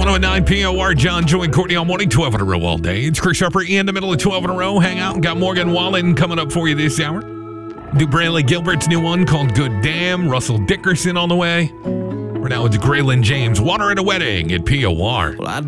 Toronto at 9 POR. John, Joey, and Courtney all morning, 12 in a row all day. It's Chris Sharper in the middle of 12 in a row. Hang out. Got Morgan Wallen coming up for you this hour. Do Brantley Gilbert's new one called Good Damn. Russell Dickerson on the way. We're now with Graylin James. Water at a Wedding at POR. Well,